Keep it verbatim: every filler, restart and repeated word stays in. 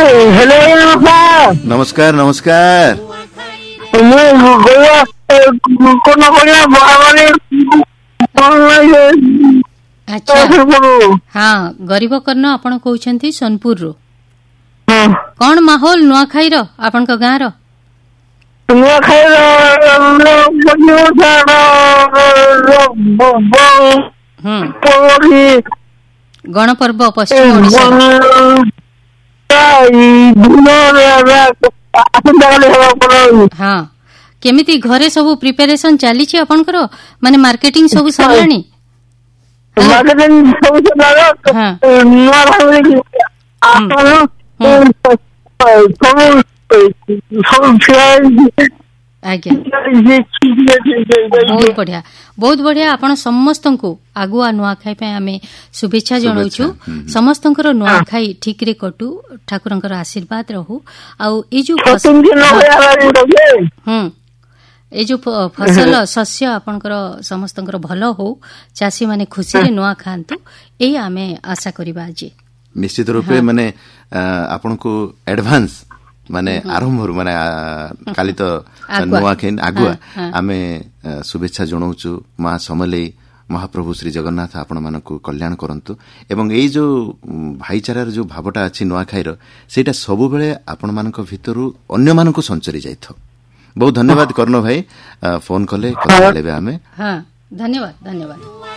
नमस्कार नमस्कार अच्छा हाँ गरीब कर्ण आपण कहउछंती सोनपुर रो कौन माहौल नुआखाई रो आपण को गाँ रो नुआखाई रो गणपर्व पश्चिम ओडिशा हाँ केमिति घरे सब प्रिपरेशन चली आपनकर माने मार्केटिंग सब सरलानी मार्केटिंग सब सरला हाँ नुआ भाई आपन सब आज्ञा बहुत बढ़िया बहुत बढ़िया आपण समस्त को आगुआ नुआखाई पे आमे शुभेच्छा जणाउछु समस्तंकर नुआखाई ठीक रे कटू ठाकुरंकर आशीर्वाद रहू आउ ए जो हम ए जो फसल शस्य आपनकर समस्तंकर भलो हो चासी माने खुशी रे नुआ खांतु ए आमे आशा करिबा जी निश्चित रूपे माने आपन को एडवांस माने आरंभ माने काली तो नुआखाई आगुआ आमे शुभेच्छा जणाउछु मां समलेई महाप्रभु श्री जगन्नाथ आपण मानकु कल्याण करंतु एवं एई जो भाईचारार जो भावटा अछि नुआखाईर सेटा सब बेले आपण मानक भितरु अन्य मानकु संचरी जाइथो बहुत धन्यवाद कर्ण भाई फोन कले कथा लेबे आमे हां धन्यवाद धन्यवाद।